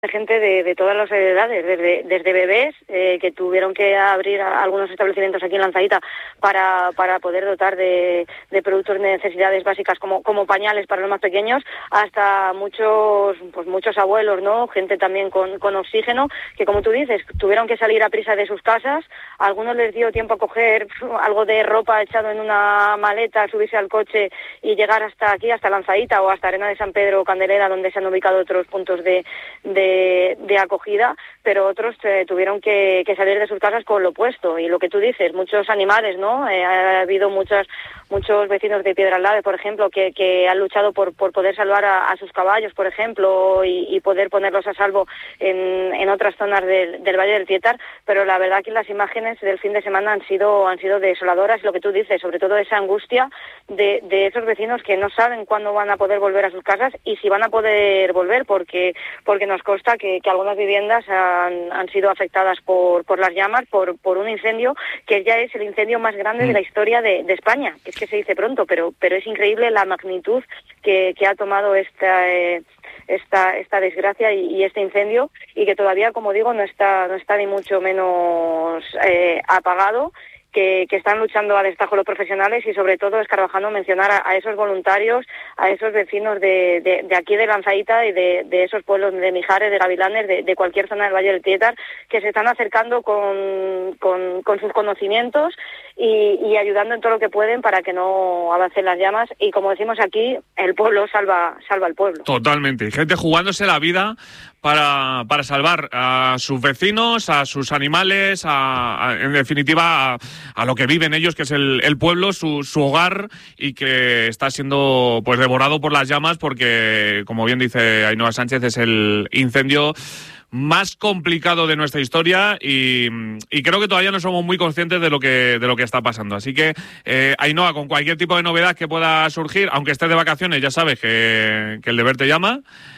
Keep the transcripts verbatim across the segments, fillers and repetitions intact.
gente de, de todas las edades, desde, desde bebés eh, que tuvieron que abrir algunos establecimientos aquí en Lanzaíta para, para poder dotar de, de productos de necesidades básicas como, como pañales para los más pequeños, hasta muchos pues muchos abuelos, ¿no? Gente también con, con oxígeno, que como tú dices, tuvieron que salir a prisa de sus casas. A algunos les dio tiempo a coger algo de ropa echado en una maleta, subirse al coche y llegar hasta aquí, hasta Lanzaíta o hasta Arena de San Pedro o Candelera, donde se han ubicado otros puntos de, de De, de acogida, pero otros eh, tuvieron que, que salir de sus casas con lo opuesto. Y lo que tú dices, muchos animales, ¿no? Eh, ha habido muchos muchos vecinos de Piedralbes, por ejemplo, que, que han luchado por, por poder salvar a, a sus caballos, por ejemplo, y, y poder ponerlos a salvo en, en otras zonas del, del Valle del Tietar. Pero la verdad que las imágenes del fin de semana han sido han sido desoladoras. Lo que tú dices, sobre todo esa angustia de, de esos vecinos que no saben cuándo van a poder volver a sus casas y si van a poder volver, porque porque nos consta Que, que algunas viviendas han, han sido afectadas por, por las llamas, por, por un incendio que ya es el incendio más grande de la historia de, de España. Es que se dice pronto, pero, pero es increíble la magnitud que, que ha tomado esta, eh, esta, esta desgracia y, y este incendio, y que todavía, como digo, no está, no está ni mucho menos eh, apagado. Que, que están luchando a destajo los profesionales y sobre todo Escarabajano mencionar a, a esos voluntarios, a esos vecinos de, de, de aquí de Lanzaíta y de, de esos pueblos de Mijares, de Gavilanes, de, de cualquier zona del Valle del Tietar, que se están acercando con, con, con sus conocimientos y, y ayudando en todo lo que pueden para que no avancen las llamas. Y como decimos aquí, el pueblo salva, salva al pueblo. Totalmente. Y gente jugándose la vida para, para salvar a sus vecinos, a sus animales, a, a, en definitiva a, a lo que viven ellos, que es el, el pueblo, su, su hogar, y que está siendo pues devorado por las llamas porque, como bien dice Ainhoa Sánchez, es el incendio más complicado de nuestra historia y, y creo que todavía no somos muy conscientes de lo que de lo que está pasando. Así que, eh, Ainhoa, con cualquier tipo de novedad que pueda surgir, aunque estés de vacaciones, ya sabes que, que el deber te llama.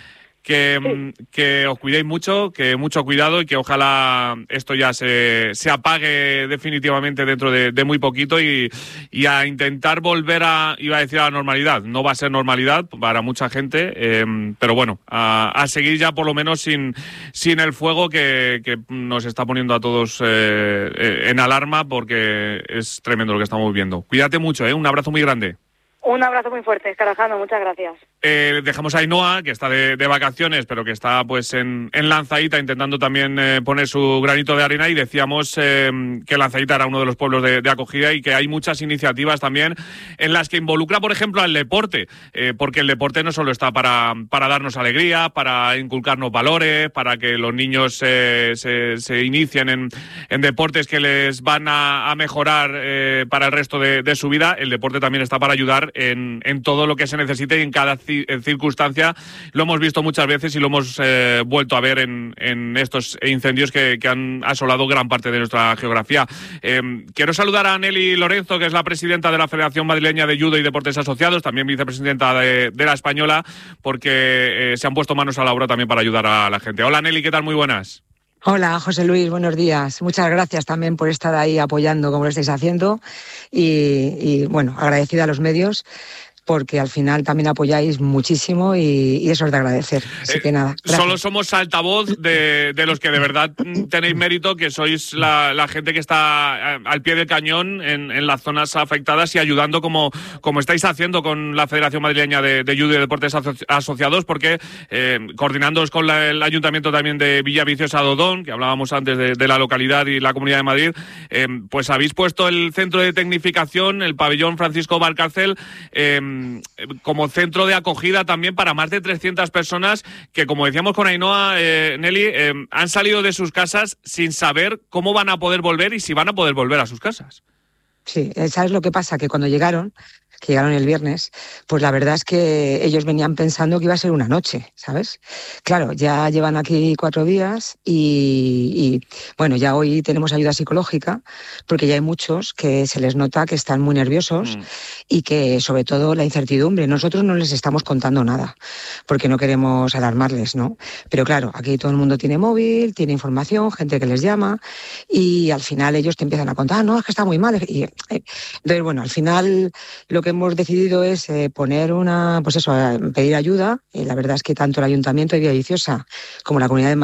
Que, sí. que os cuidéis mucho, que mucho cuidado y que ojalá esto ya se, se apague definitivamente dentro de, de muy poquito y, y a intentar volver a, iba a decir a la normalidad, no va a ser normalidad para mucha gente, eh, pero bueno, a, a seguir ya por lo menos sin, sin el fuego que, que nos está poniendo a todos eh, en alarma, porque es tremendo lo que estamos viendo. Cuídate mucho, ¿eh? Un abrazo muy grande. Un abrazo muy fuerte, Escarabajano, muchas gracias. Eh, dejamos a Ainhoa, que está de, de vacaciones, pero que está pues en, en Lanzaíta intentando también eh, poner su granito de arena, y decíamos eh, que Lanzaíta era uno de los pueblos de, de acogida y que hay muchas iniciativas también en las que involucra, por ejemplo, al deporte, eh, porque el deporte no solo está para, para darnos alegría, para inculcarnos valores, para que los niños eh, se, se inicien en, en deportes que les van a, a mejorar eh, para el resto de, de su vida. El deporte también está para ayudar En, en todo lo que se necesite y en cada ci- en circunstancia. Lo hemos visto muchas veces y lo hemos eh, vuelto a ver en, en estos incendios que, que han asolado gran parte de nuestra geografía. Eh, quiero saludar a Nelly Lorenzo, que es la presidenta de la Federación Madrileña de Judo y Deportes Asociados, también vicepresidenta de, de la Española, porque eh, se han puesto manos a la obra también para ayudar a la gente. Hola Nelly, ¿qué tal? Muy buenas. Hola, José Luis, buenos días. Muchas gracias también por estar ahí apoyando como lo estáis haciendo y, y bueno, agradecida a los medios, porque al final también apoyáis muchísimo y, y eso es de agradecer. Así eh, que nada. Gracias. Solo somos altavoz de, de los que de verdad tenéis mérito, que sois la, la gente que está al pie del cañón en, en las zonas afectadas y ayudando como, como estáis haciendo con la Federación Madrileña de, de Judo y Deportes Aso- Asociados, porque eh, coordinándoos con la, el Ayuntamiento también de Villaviciosa Dodón, que hablábamos antes de, de la localidad y la Comunidad de Madrid, eh, pues habéis puesto el centro de tecnificación, el pabellón Francisco Valcárcel, eh, como centro de acogida también para más de trescientas personas que, como decíamos con Ainhoa, eh, Nelly, eh, han salido de sus casas sin saber cómo van a poder volver y si van a poder volver a sus casas. Sí, ¿sabes lo que pasa? Que cuando llegaron, que llegaron el viernes, pues la verdad es que ellos venían pensando que iba a ser una noche, ¿sabes? Claro, ya llevan aquí cuatro días y, y bueno, ya hoy tenemos ayuda psicológica, porque ya hay muchos que se les nota que están muy nerviosos mm. y que sobre todo la incertidumbre. Nosotros no les estamos contando nada, porque no queremos alarmarles, ¿no? Pero claro, aquí todo el mundo tiene móvil, tiene información, gente que les llama y al final ellos te empiezan a contar, ah, no, es que está muy mal. Y, eh, entonces, bueno, al final lo que hemos decidido es eh, poner una, pues eso, pedir ayuda. Y la verdad es que tanto el Ayuntamiento de Villaviciosa como la Comunidad de